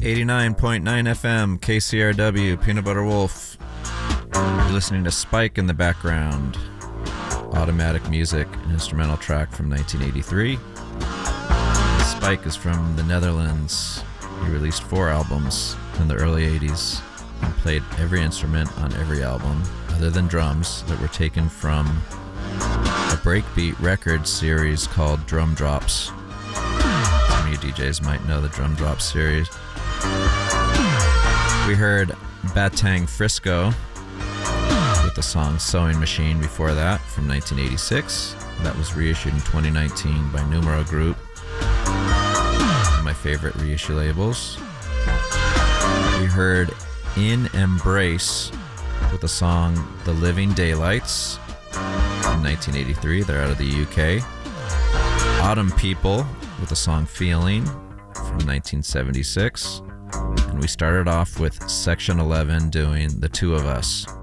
89.9 FM, KCRW, Peanut Butter Wolf. You're listening to Spike in the background. Automatic Music, an instrumental track from 1983. Spike is from the Netherlands. He released 4 albums in the early 80s and played every instrument on every album, other than drums, that were taken from a breakbeat record series called Drum Drops. Some of you DJs might know the Drum Drops series. We heard Batang Frisco with the song Sewing Machine before that from 1986. That was reissued in 2019 by Numero Group, one of my favorite reissue labels. We heard In Embrace with the song The Living Daylights from 1983. They're out of the UK. Autumn People with the song Feeling from 1976. And we started off with Section 11 doing The Two of Us.